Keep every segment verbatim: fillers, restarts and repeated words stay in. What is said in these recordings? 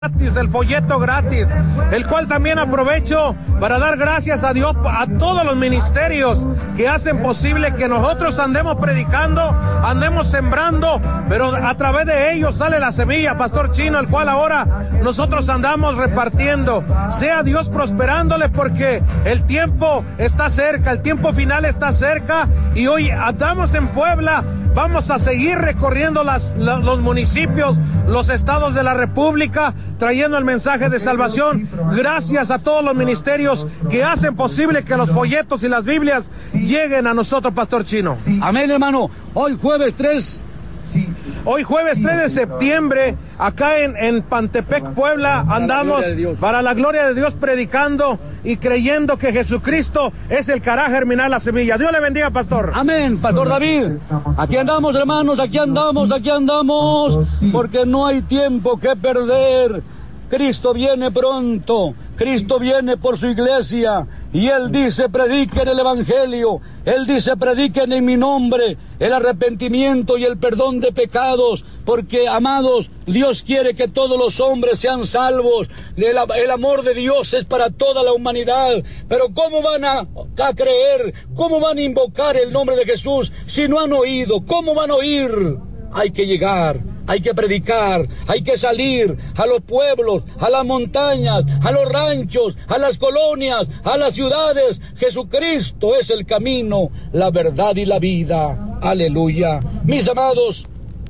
gratis, el folleto gratis, el cual también aprovecho para dar gracias a Dios, a todos los ministerios que hacen posible que nosotros andemos predicando, andemos sembrando, pero a través de ellos sale la semilla, Pastor Chino, el cual ahora nosotros andamos repartiendo. Sea Dios prosperándole, porque el tiempo está cerca, el tiempo final está cerca, y hoy andamos en Puebla. Vamos a seguir recorriendo las, los municipios, los estados de la República, trayendo el mensaje de salvación. Gracias a todos los ministerios que hacen posible que los folletos y las Biblias lleguen a nosotros, Pastor Chino. Amén, hermano. Hoy jueves tres. Hoy jueves tres de septiembre, acá en, en Pantepec, Puebla, andamos para la gloria de Dios predicando y creyendo que Jesucristo es el que hará germinar la semilla. Dios le bendiga, Pastor. Amén, Pastor David. Aquí andamos, hermanos, aquí andamos, aquí andamos, porque no hay tiempo que perder. Cristo viene pronto, Cristo viene por su iglesia, y Él dice, prediquen el Evangelio, Él dice, prediquen en mi nombre el arrepentimiento y el perdón de pecados, porque, amados, Dios quiere que todos los hombres sean salvos. El, el amor de Dios es para toda la humanidad, pero ¿cómo van a, a creer? ¿Cómo van a invocar el nombre de Jesús si no han oído? ¿Cómo van a oír? Hay que llegar. Hay que predicar, hay que salir a los pueblos, a las montañas, a los ranchos, a las colonias, a las ciudades. Jesucristo es el camino, la verdad y la vida. Aleluya. Mis amados,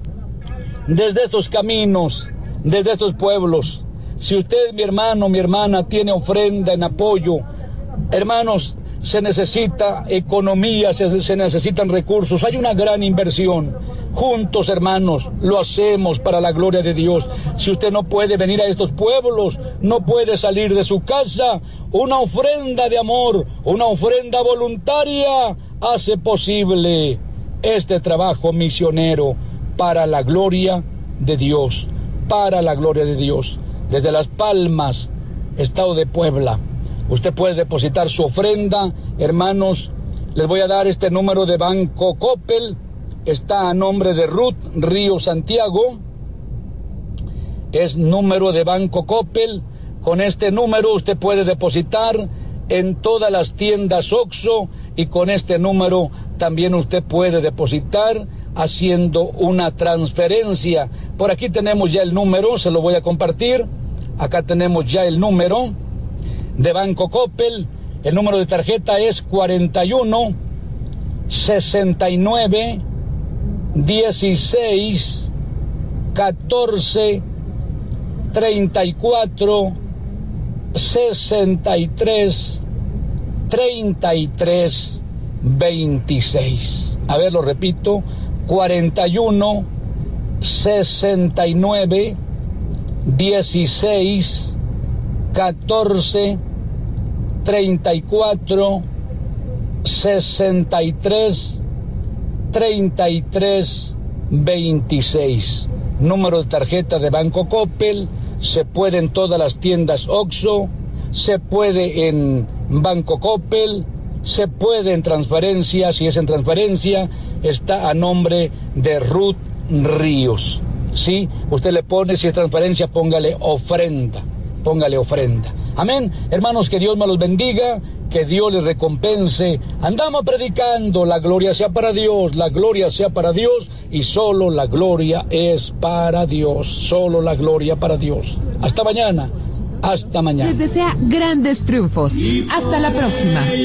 desde estos caminos, desde estos pueblos, si usted, mi hermano, mi hermana, tiene ofrenda en apoyo, hermanos, se necesita economía, se, se necesitan recursos, hay una gran inversión. Juntos, hermanos, lo hacemos para la gloria de Dios. Si usted no puede venir a estos pueblos, no puede salir de su casa, una ofrenda de amor, una ofrenda voluntaria hace posible este trabajo misionero para la gloria de Dios, para la gloria de Dios. Desde Las Palmas, estado de Puebla, usted puede depositar su ofrenda. Hermanos, les voy a dar este número de Banco Coppel. Está a nombre de Ruth Ríos Santiago. Es número de Banco Coppel. Con este número usted puede depositar en todas las tiendas Oxxo, y con este número también usted puede depositar haciendo una transferencia. Por aquí tenemos ya el número, se lo voy a compartir. Acá tenemos ya el número de Banco Coppel. El número de tarjeta es cuarenta y uno, sesenta y nueve, dieciséis, catorce, treinta y cuatro, sesenta y tres, treinta y tres, veintiséis. A ver, lo repito, cuarenta y uno, sesenta y nueve, dieciséis, catorce, treinta y cuatro, sesenta y tres, treinta y tres, veintiséis. Número de tarjeta de Banco Coppel. Se puede en todas las tiendas Oxxo, se puede en Banco Coppel, se puede en transferencia. Si es en transferencia, está a nombre de Ruth Ríos. Sí, usted le pone, si es transferencia, póngale ofrenda, póngale ofrenda. Amén. Hermanos, que Dios me los bendiga, que Dios les recompense. Andamos predicando, la gloria sea para Dios, la gloria sea para Dios, y solo la gloria es para Dios, solo la gloria para Dios. Hasta mañana, hasta mañana. Les desea grandes triunfos. Hasta la próxima.